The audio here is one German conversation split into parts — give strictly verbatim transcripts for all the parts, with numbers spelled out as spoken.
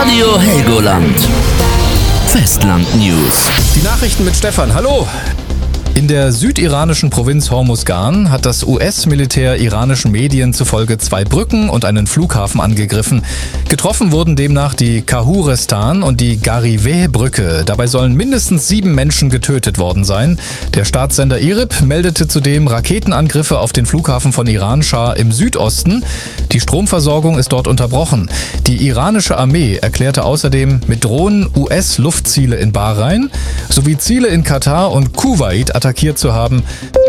Radio Helgoland. Festland News. Die Nachrichten mit Stefan. Hallo! In der südiranischen Provinz Hormuzgan hat das U S-Militär iranischen Medien zufolge zwei Brücken und einen Flughafen angegriffen. Getroffen wurden demnach die Kahurestan und die Gariveh-Brücke. Dabei sollen mindestens sieben Menschen getötet worden sein. Der Staatssender I R I B meldete zudem Raketenangriffe auf den Flughafen von Iran-Schah im Südosten. Die Stromversorgung ist dort unterbrochen. Die iranische Armee erklärte außerdem mit Drohnen U S-Luftziele in Bahrain sowie Ziele in Katar und Kuwait attackiert zu haben.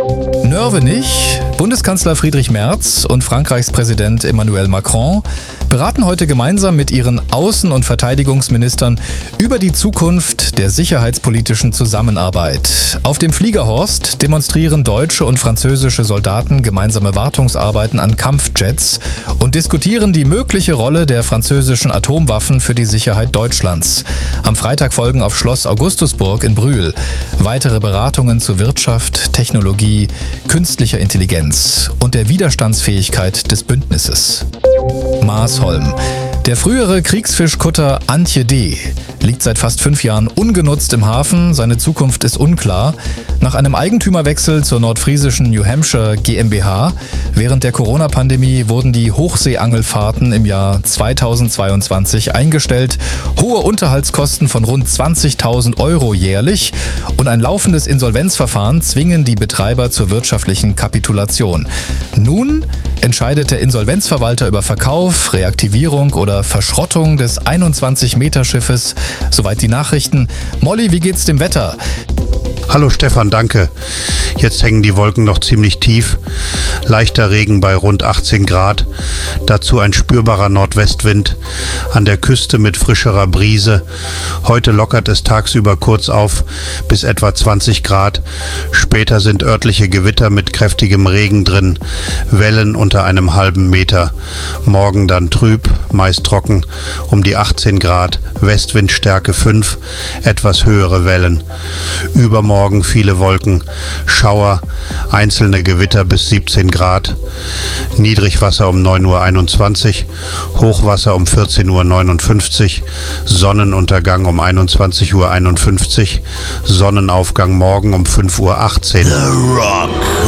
Nörvenich, Bundeskanzler Friedrich Merz und Frankreichs Präsident Emmanuel Macron beraten heute gemeinsam mit ihren Außen- und Verteidigungsministern über die Zukunft der sicherheitspolitischen Zusammenarbeit. Auf dem Fliegerhorst demonstrieren deutsche und französische Soldaten gemeinsame Wartungsarbeiten an Kampfjets und diskutieren die mögliche Rolle der französischen Atomwaffen für die Sicherheit Deutschlands. Am Freitag folgen auf Schloss Augustusburg in Brühl weitere Beratungen zu Wirtschaft, Technologie, künstlicher Intelligenz und der Widerstandsfähigkeit des Bündnisses. Maasholm. Der frühere Kriegsfischkutter Antje D. liegt seit fast fünf Jahren ungenutzt im Hafen. Seine Zukunft ist unklar. Nach einem Eigentümerwechsel zur nordfriesischen New Hampshire GmbH während der Corona-Pandemie wurden die Hochseeangelfahrten im Jahr zweitausendzweiundzwanzig eingestellt. Hohe Unterhaltskosten von rund zwanzigtausend Euro jährlich und ein laufendes Insolvenzverfahren zwingen die Betreiber zur wirtschaftlichen Kapitulation. Nun entscheidet der Insolvenzverwalter über Verkauf, Reaktivierung oder Verschrottung des einundzwanzig Meter Schiffes. Soweit die Nachrichten. Molly, wie geht's dem Wetter? Hallo Stefan, danke. Jetzt hängen die Wolken noch ziemlich tief. Leichter Regen bei rund achtzehn Grad. Dazu ein spürbarer Nordwestwind. An der Küste mit frischerer Brise. Heute lockert es tagsüber kurz auf bis etwa zwanzig Grad. Später sind örtliche Gewitter mit kräftigem Regen drin. Wellen unter einem halben Meter. Morgen dann trüb, meist trocken. Um die achtzehn Grad. Westwindstärke fünf. Etwas höhere Wellen. Übermorgen Morgen viele Wolken, Schauer, einzelne Gewitter bis siebzehn Grad, Niedrigwasser um neun Uhr einundzwanzig, Hochwasser um vierzehn Uhr neunundfünfzig, Sonnenuntergang um einundzwanzig Uhr einundfünfzig, Sonnenaufgang morgen um fünf Uhr achtzehn. The Rock,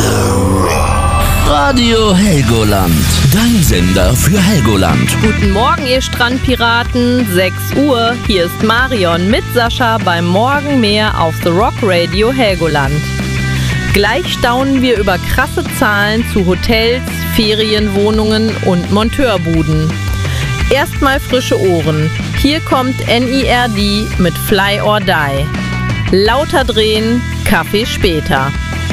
The Rock. Radio Helgoland, dein Sender für Helgoland. Guten Morgen, ihr Strandpiraten. sechs Uhr. Hier ist Marion mit Sascha beim Morgenmeer auf The Rock Radio Helgoland. Gleich staunen wir über krasse Zahlen zu Hotels, Ferienwohnungen und Monteurbuden. Erstmal frische Ohren. Hier kommt N I R D mit Fly or Die. Lauter drehen, Kaffee später.